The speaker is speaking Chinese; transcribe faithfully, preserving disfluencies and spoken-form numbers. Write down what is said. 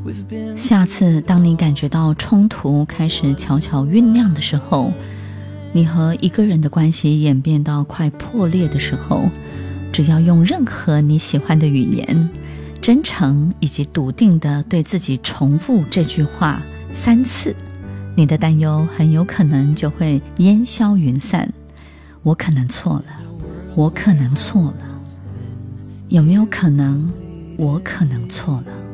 下次当你感觉到冲突开始悄悄酝酿的时候，你和一个人的关系演变到快破裂的时候，只要用任何你喜欢的语言，真诚以及笃定地对自己重复这句话三次，你的担忧很有可能就会烟消云散。我可能错了，我可能错了，有没有可能我可能错了？